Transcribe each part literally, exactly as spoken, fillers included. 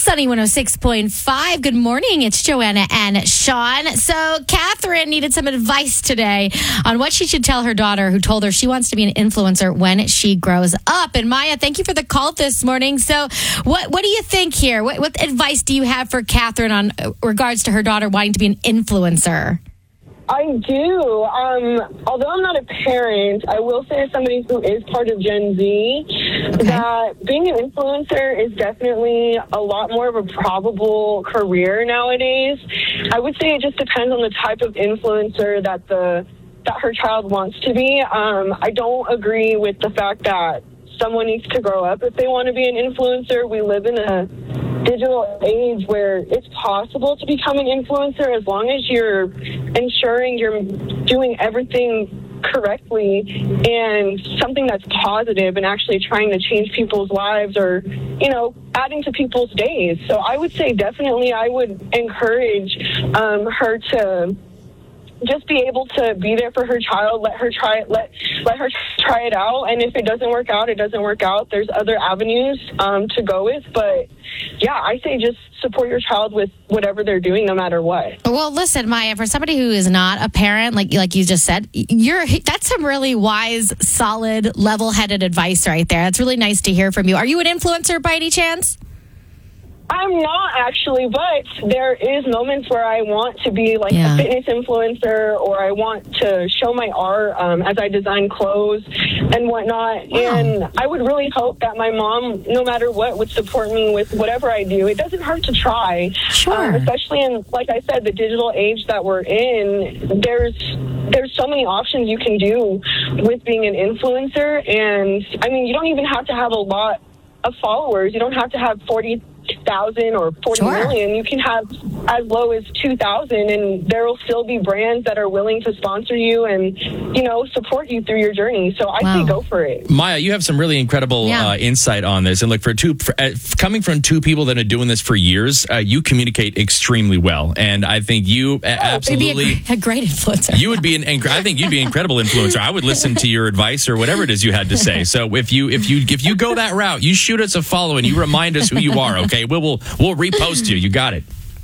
Sunny one oh six point five. Good morning. It's Joanna and Sean. So Catherine needed some advice today on what she should tell her daughter who told her she wants to be an influencer when she grows up. And Maya, thank you for the call this morning. So what what do you think here? What, what advice do you have for Catherine on uh, regards to her daughter wanting to be an influencer? I do. Um, although I'm not a parent, I will say as somebody who is part of Gen Z, okay, that being an influencer is definitely a lot more of a probable career nowadays. I would say it just depends on the type of influencer that the that her child wants to be. Um, I don't agree with the fact that someone needs to grow up if they want to be an influencer. We live in a digital age where it's possible to become an influencer as long as you're ensuring you're doing everything correctly and something that's positive and actually trying to change people's lives or, you know, adding to people's days. So I would say definitely I would encourage um, her to just be able to be there for her child, let her try it, let let her try it out, and if it doesn't work out, it doesn't work out. There's other avenues um, to go with, but yeah, I say just support your child with whatever they're doing, no matter what. Well, listen, Maya, for somebody who is not a parent, like like you just said, you're that's some really wise, solid, level-headed advice right there. That's really nice to hear from you. Are you an influencer by any chance? I'm not actually, but there is moments where I want to be like yeah. a fitness influencer, or I want to show my art um, as I design clothes and whatnot. Wow. And I would really hope that my mom, no matter what, would support me with whatever I do. It doesn't hurt to try, sure. um, especially in, like I said, the digital age that we're in. There's there's so many options you can do with being an influencer, and I mean, you don't even have to have a lot of followers. You don't have to have forty thousand or forty sure. million. You can have as low as two thousand, and there will still be brands that are willing to sponsor you and, you know, support you through your journey. So I wow. say go for it. Maya, you have some really incredible yeah. uh, insight on this. And look, for two, for, uh, coming from two people that have been doing this for years, uh, you communicate extremely well. And I think you uh, absolutely... You'd be a, a great influencer. You would be an... I think you'd be an incredible influencer. I would listen to your advice or whatever it is you had to say. So if you if you if you go that route, you shoot us a follow and you remind us who you are. Okay, we'll we'll, we'll repost you. You got it.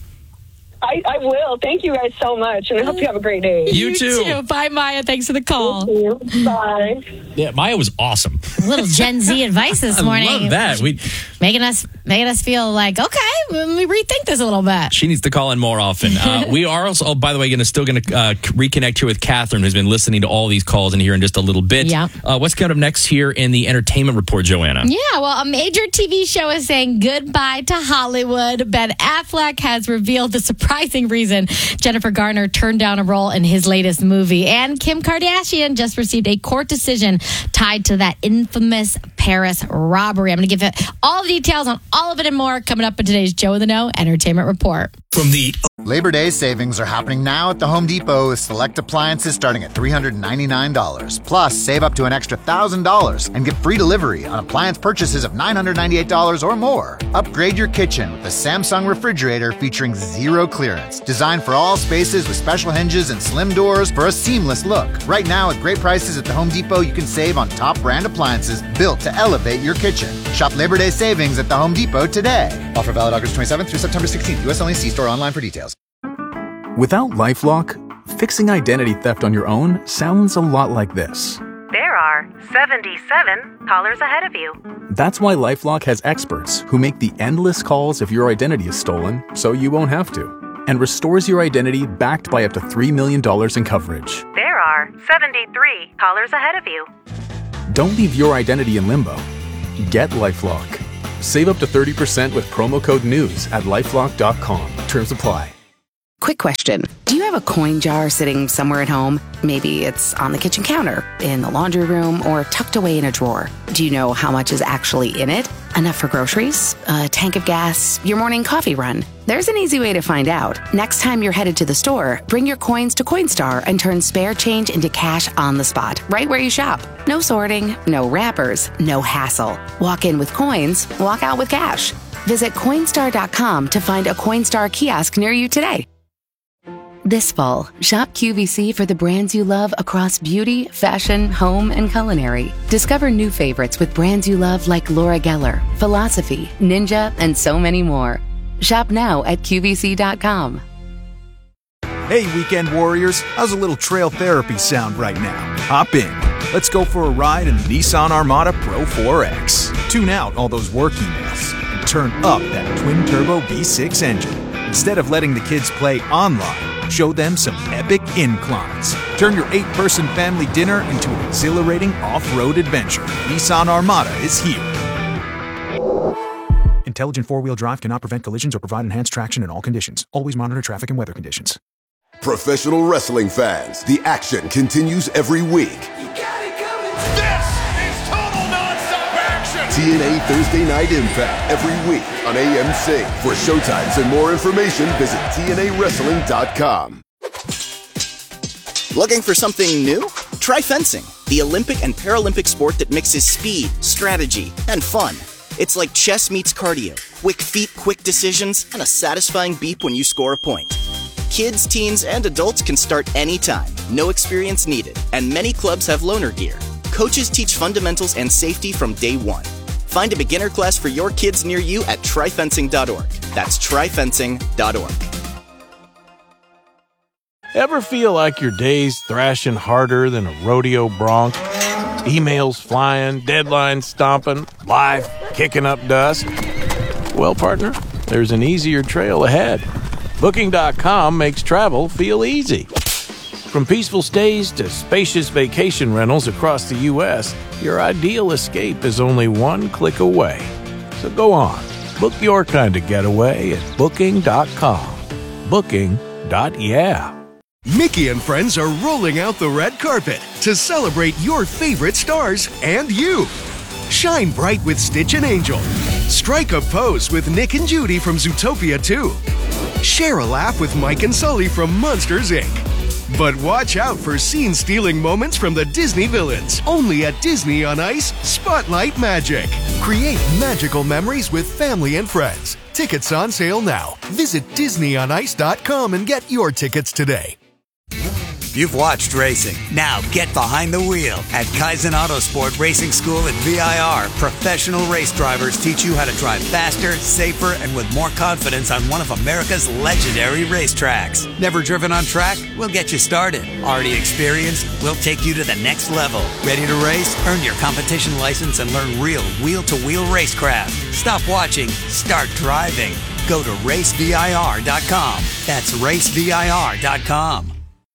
I, I will. Thank you guys so much, and I hope you have a great day. You, you too. too. Bye, Maya. Thanks for the call. Thank you. Bye. Yeah, Maya was awesome. A little Gen Z advice this morning. I love that. We making us making us feel like, okay, let me rethink this a little bit. She needs to call in more often. Uh, we are also, oh, by the way, going to still going to uh, reconnect here with Catherine, who's been listening to all these calls in here in just a little bit. Yeah. Uh, what's coming up next here in the entertainment report, Joanna? Yeah, well, a major T V show is saying goodbye to Hollywood. Ben Affleck has revealed the surprising reason Jennifer Garner turned down a role in his latest movie. And Kim Kardashian just received a court decision tied to that infamous Paris robbery. I'm going to give it all the details on all of it and more coming up in today's Joe in the Know Entertainment Report. From the Labor Day savings are happening now at the Home Depot with select appliances starting at three hundred ninety-nine dollars. Plus, save up to an extra one thousand dollars and get free delivery on appliance purchases of nine hundred ninety-eight dollars or more. Upgrade your kitchen with the Samsung refrigerator featuring zero clearance. Designed for all spaces with special hinges and slim doors for a seamless look. Right now, at great prices at the Home Depot, you can save on top brand appliances built to elevate your kitchen. Shop Labor Day savings at the Home Depot today. Offer valid August twenty-seventh through September sixteenth. U S only. See store online for details. Without LifeLock, fixing identity theft on your own sounds a lot like this. There are seventy-seven callers ahead of you. That's why LifeLock has experts who make the endless calls if your identity is stolen so you won't have to, and restores your identity backed by up to three million dollars in coverage. There are seventy-three callers ahead of you. Don't leave your identity in limbo. Get LifeLock. Save up to thirty percent with promo code NEWS at lifelock dot com. Terms apply. Quick question. Do you have a coin jar sitting somewhere at home? Maybe it's on the kitchen counter, in the laundry room, or tucked away in a drawer. Do you know how much is actually in it? Enough for groceries? A tank of gas? Your morning coffee run? There's an easy way to find out. Next time you're headed to the store, bring your coins to Coinstar and turn spare change into cash on the spot, right where you shop. No sorting, no wrappers, no hassle. Walk in with coins, walk out with cash. Visit Coinstar dot com to find a Coinstar kiosk near you today. This fall, shop Q V C for the brands you love across beauty, fashion, home, and culinary. Discover new favorites with brands you love like Laura Geller, Philosophy, Ninja, and so many more. Shop now at Q V C dot com. Hey, weekend warriors, how's a little trail therapy sound right now? Hop in. Let's go for a ride in the Nissan Armada Pro four X. Tune out all those work emails and turn up that twin-turbo V six engine. Instead of letting the kids play online, show them some epic inclines. Turn your eight-person family dinner into an exhilarating off-road adventure. Nissan Armada is here. Intelligent four-wheel drive cannot prevent collisions or provide enhanced traction in all conditions. Always monitor traffic and weather conditions. Professional wrestling fans, the action continues every week. You got it coming. This is total nonstop action. T N A Thursday Night Impact every week on A M C. For showtimes and more information, visit T N A wrestling dot com. Looking for something new? Try fencing, the Olympic and Paralympic sport that mixes speed, strategy, and fun. It's like chess meets cardio, quick feet, quick decisions, and a satisfying beep when you score a point. Kids, teens, and adults can start anytime, no experience needed, and many clubs have loaner gear. Coaches teach fundamentals and safety from day one. Find a beginner class for your kids near you at try fencing dot org. That's try fencing dot org. Ever feel like your day's thrashing harder than a rodeo bronc? Emails flying, deadlines stomping, life kicking up dust? Well, partner, there's an easier trail ahead. Booking dot com makes travel feel easy. From peaceful stays to spacious vacation rentals across the U S, your ideal escape is only one click away. So go on, book your kind of getaway at Booking dot com. Booking. Yeah. Mickey and friends are rolling out the red carpet to celebrate your favorite stars and you. Shine bright with Stitch and Angel. Strike a pose with Nick and Judy from Zootopia two. Share a laugh with Mike and Sully from Monsters, Incorporated. But watch out for scene-stealing moments from the Disney villains. Only at Disney on Ice, Spotlight Magic. Create magical memories with family and friends. Tickets on sale now. Visit Disney on Ice dot com and get your tickets today. You've watched racing. Now get behind the wheel. At Kaizen Autosport Racing School at V I R, professional race drivers teach you how to drive faster, safer, and with more confidence on one of America's legendary racetracks. Never driven on track? We'll get you started. Already experienced? We'll take you to the next level. Ready to race? Earn your competition license and learn real wheel-to-wheel racecraft. Stop watching. Start driving. Go to race V I R dot com. That's race V I R dot com.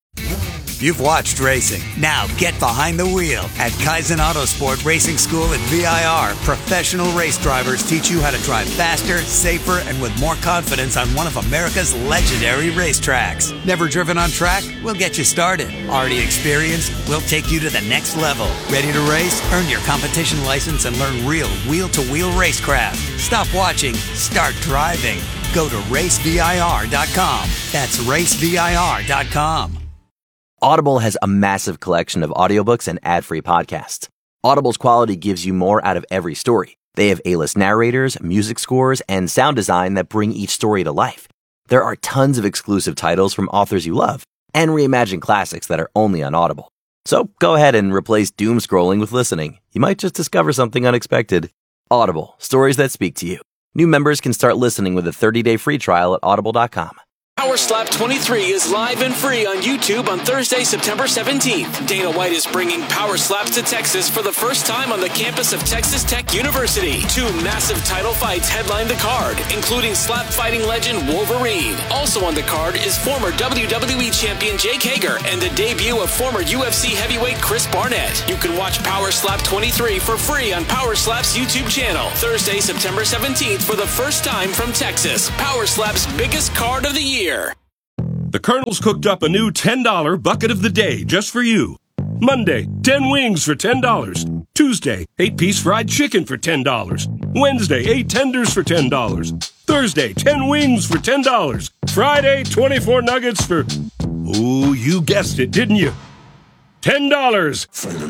You've watched racing. Now get behind the wheel. At Kaizen Autosport Racing School at V I R, professional race drivers teach you how to drive faster, safer, and with more confidence on one of America's legendary racetracks. Never driven on track? We'll get you started. Already experienced? We'll take you to the next level. Ready to race? Earn your competition license and learn real wheel-to-wheel racecraft. Stop watching. Start driving. Go to race V I R dot com. That's race V I R dot com. Audible has a massive collection of audiobooks and ad-free podcasts. Audible's quality gives you more out of every story. They have A-list narrators, music scores, and sound design that bring each story to life. There are tons of exclusive titles from authors you love, and reimagined classics that are only on Audible. So go ahead and replace doom scrolling with listening. You might just discover something unexpected. Audible, stories that speak to you. New members can start listening with a thirty-day free trial at audible dot com. Power Slap twenty-three is live and free on YouTube on Thursday, September seventeenth. Dana White is bringing Power Slaps to Texas for the first time on the campus of Texas Tech University. Two massive title fights headline the card, including slap fighting legend Wolverine. Also on the card is former W W E champion Jake Hager and the debut of former U F C heavyweight Chris Barnett. You can watch Power Slap twenty-three for free on Power Slap's YouTube channel. Thursday, September seventeenth for the first time from Texas. Power Slap's biggest card of the year. The Colonel's cooked up a new ten dollar bucket of the day just for you. Monday, ten wings for ten dollars. Tuesday, eight piece fried chicken for ten dollars. Wednesday, eight tenders for ten dollars. Thursday, ten wings for ten dollars. Friday, twenty-four nuggets for... Ooh, you guessed it, didn't you? ten dollars.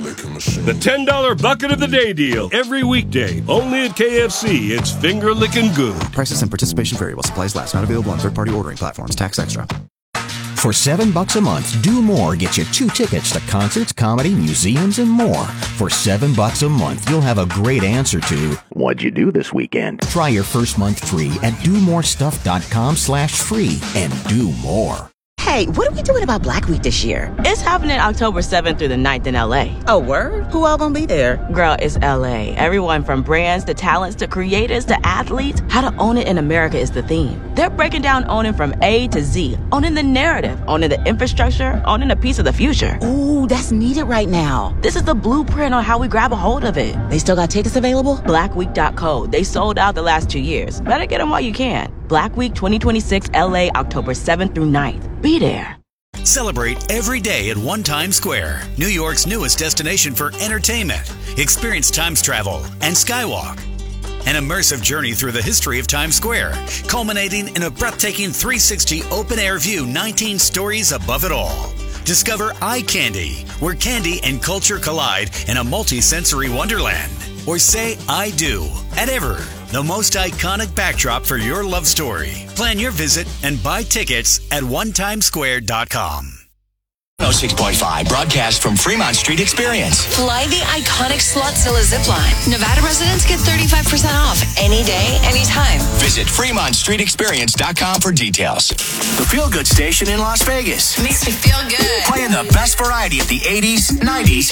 The ten dollar bucket of the day deal. Every weekday. Only at K F C. It's finger licking good. Prices and participation vary while supplies last. Not available on third-party ordering platforms. Tax extra. For seven bucks a month, Do More gets you two tickets to concerts, comedy, museums, and more. For seven bucks a month, you'll have a great answer to, what'd you do this weekend? Try your first month free at domorestuff.com slash free and do more. Hey, what are we doing about Black Week this year? It's happening October seventh through the ninth in L A. Oh, word? Who all gonna be there? Girl, it's L A. Everyone from brands to talents to creators to athletes. How to own it in America is the theme. They're breaking down owning from A to Z. Owning the narrative, owning the infrastructure, owning a piece of the future. Ooh, that's needed right now. This is the blueprint on how we grab a hold of it. They still got tickets available? black week dot co. They sold out the last two years. Better get them while you can. Black Week twenty twenty-six L A, October seventh through ninth. Be there. Celebrate every day at One Times Square, New York's newest destination for entertainment. Experience Times travel and Skywalk. An immersive journey through the history of Times Square, culminating in a breathtaking three sixty open-air view nineteen stories above it all. Discover Eye Candy, where candy and culture collide in a multi-sensory wonderland. Or say I do at Ever, the most iconic backdrop for your love story. Plan your visit and buy tickets at one times square dot com. oh six point five, broadcast from Fremont Street Experience. Fly the iconic Slotzilla zipline. Nevada residents get thirty-five percent off any day, anytime. Visit fremont street experience dot com for details. The Feel Good Station in Las Vegas. Makes me feel good. Playing the best variety of the eighties, nineties,